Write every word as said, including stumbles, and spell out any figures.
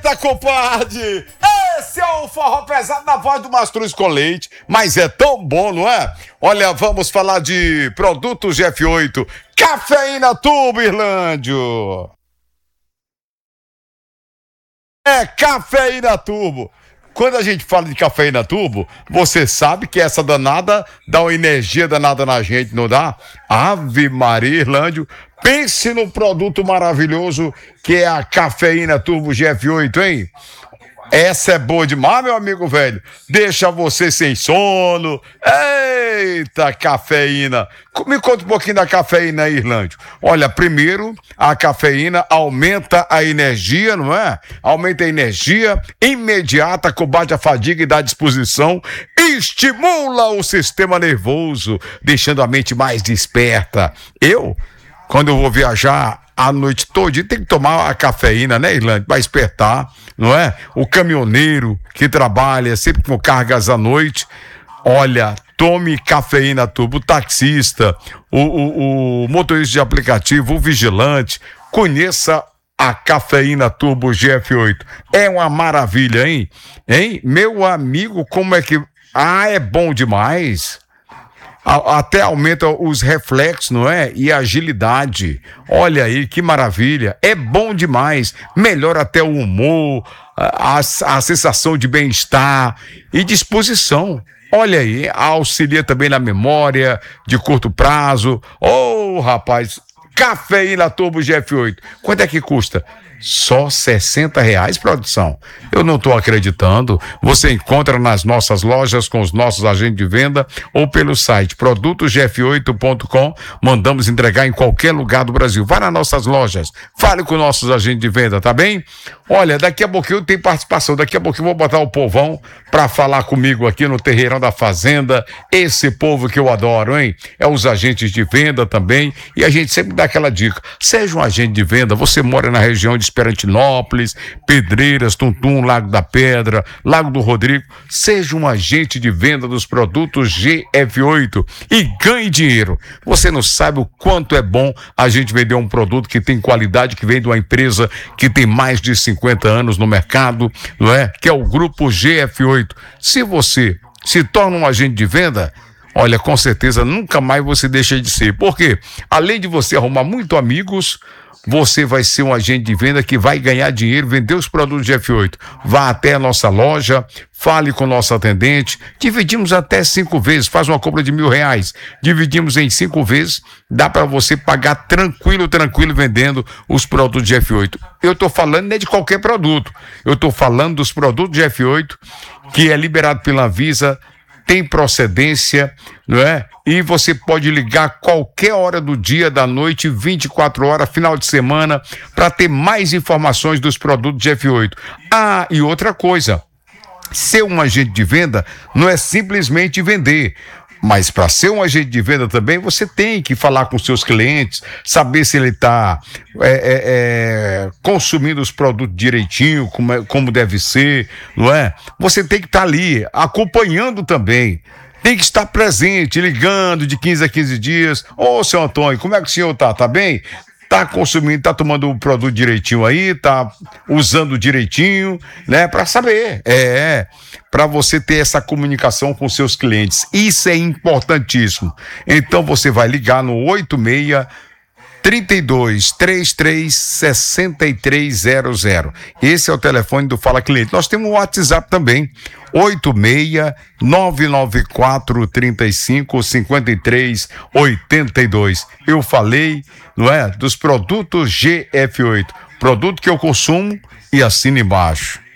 Eita, compadre! Esse é o forró pesado na voz do Mastruz com leite, mas é tão bom, não é? Olha, vamos falar de produtos G F oito, cafeína turbo, Irlândio. É cafeína turbo. Quando a gente fala de cafeína turbo, você sabe que essa danada dá uma energia danada na gente, não dá? Ave Maria, Irlândio, pense num produto maravilhoso que é a cafeína turbo G F oito, hein? Essa é boa demais, meu amigo velho. Deixa você sem sono. Eita, cafeína. Me conta um pouquinho da cafeína aí, Irlândio. Olha, primeiro, a cafeína aumenta a energia, não é? Aumenta a energia imediata, combate a fadiga e dá disposição. Estimula o sistema nervoso, deixando a mente mais desperta. Eu, quando eu vou viajar a noite toda, tem que tomar a cafeína, né, Irlândia? Vai despertar, não é? O caminhoneiro que trabalha sempre com cargas à noite, olha, tome cafeína turbo. O taxista, o, o, o motorista de aplicativo, o vigilante, conheça a cafeína turbo G F oito. É uma maravilha, hein? Hein? Meu amigo, como é que... Ah, é bom demais. Até aumenta os reflexos, não é? E a agilidade. Olha aí, que maravilha. É bom demais. Melhora até o humor, a, a sensação de bem-estar e disposição. Olha aí, auxilia também na memória de curto prazo. Ô, oh, rapaz, cafeína turbo G F oito. Quanto é que custa? Só sessenta reais, produção. Eu não estou acreditando. Você encontra nas nossas lojas com os nossos agentes de venda ou pelo site produtos g f oito ponto com. Mandamos entregar em qualquer lugar do Brasil. Vá nas nossas lojas, fale com nossos agentes de venda, tá bem? Olha, daqui a pouquinho tem participação. Daqui a pouquinho eu vou botar o povão para falar comigo aqui no Terreirão da Fazenda. Esse povo que eu adoro, hein? É os agentes de venda também. E a gente sempre dá aquela dica. Seja um agente de venda, você mora na região de Esperantinópolis, Pedreiras, Tuntum, Lago da Pedra, Lago do Rodrigo, seja um agente de venda dos produtos G F oito e ganhe dinheiro. Você não sabe o quanto é bom a gente vender um produto que tem qualidade, que vem de uma empresa que tem mais de cinquenta anos no mercado, não é? Que é o Grupo G F oito. Se você se torna um agente de venda, olha, com certeza nunca mais você deixa de ser. Por quê? Além de você arrumar muito amigos, você vai ser um agente de venda que vai ganhar dinheiro, vender os produtos G F oito. Vá até a nossa loja, fale com o nosso atendente, dividimos até cinco vezes, faz uma compra de mil reais, dividimos em cinco vezes, dá para você pagar tranquilo, tranquilo, vendendo os produtos G F oito. Eu estou falando nem de qualquer produto, eu estou falando dos produtos G F oito, que é liberado pela Anvisa, tem procedência, não é? E você pode ligar qualquer hora do dia, da noite, vinte e quatro horas, final de semana, para ter mais informações dos produtos G F oito. Ah, e outra coisa, ser um agente de venda não é simplesmente vender. Mas para ser um agente de venda também, você tem que falar com seus clientes, saber se ele está é, é, é, consumindo os produtos direitinho, como, é, como deve ser, não é? Você tem que estar tá ali, acompanhando também. Tem que estar presente, ligando de quinze a quinze dias. Ô, seu Antônio, como é que o senhor tá? Tá bem? Tá consumindo, tá tomando o produto direitinho aí, tá usando direitinho, né? Para saber, é, para você ter essa comunicação com seus clientes. Isso é importantíssimo. Então você vai ligar no oito seis trinta e dois, trinta e três, sessenta e três zero zero. Esse é o telefone do Fala Cliente. Nós temos um WhatsApp também, oito seis nove nove quatro três cinco cinco três oito dois. Eu falei, não é, dos produtos G F oito, produto que eu consumo e assino embaixo.